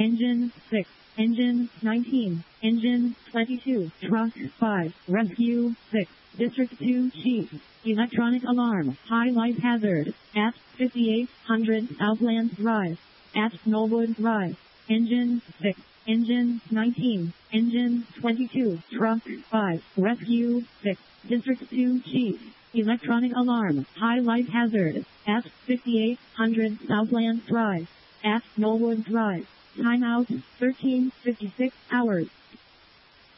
Engine 6. Engine 19. Engine 22. Truck 5. Rescue 6. District 2 Chief. Electronic alarm. High life hazard. At 5800 Southland Drive. At Knollwood Drive. Engine 6. Engine 19. Engine 22. Truck 5. Rescue 6. District 2 Chief. Electronic alarm. High life hazard. At 5800 Southland Drive. At Knollwood Drive. Timeout 13:56 hours.